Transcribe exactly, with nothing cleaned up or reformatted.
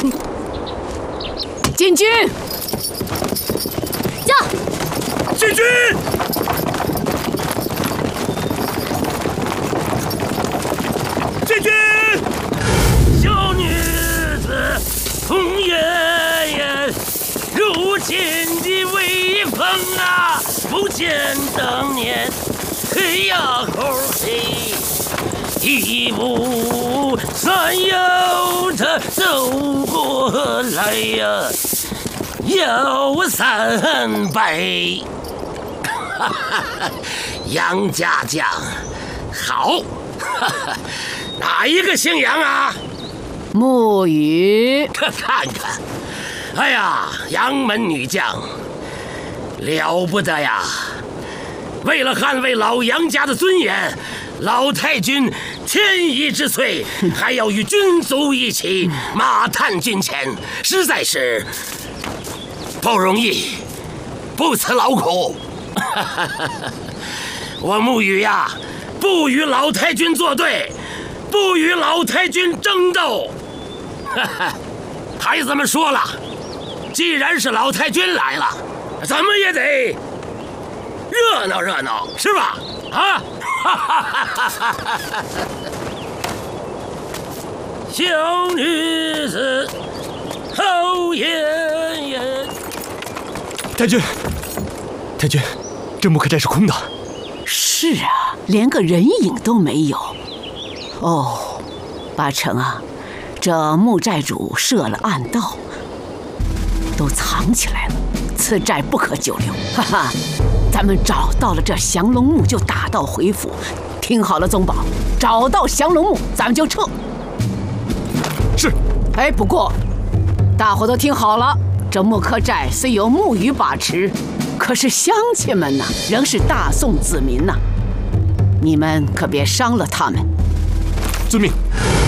进军！ 驾！ 进军！进军！小女子红颜颜，如今的威风啊，不见当年黑呀猴黑。 一步三摇着走过来呀，有三杯。哈哈，杨家将，好，哈哈，哪一个姓杨啊？ 沐雨。 可看看，哎呀，杨门女将，了不得呀！为了捍卫老杨家的尊严。 老太君天意之岁，还要与军卒一起马探军前，实在是不容易，不辞劳苦。我沐雨呀，不与老太君作对，不与老太君争斗。孩子们说了，既然是老太君来了，怎么也得热闹热闹，是吧？啊！ 哈哈哈哈哈！小女子好颜颜。 太君，太君，这木刻寨是空的。 是啊，连个人影都没有。哦，八成啊，这木寨主设了暗道，都藏起来了。此寨不可久留。哈哈。 咱们找到了这降龙木，就打道回府。听好了，宗保，找到降龙木，咱们就撤。 是。 哎，不过，大伙都听好了，这木刻寨虽有沐雨把持，可是乡亲们呐，仍是大宋子民呐，你们可别伤了他们。 遵命。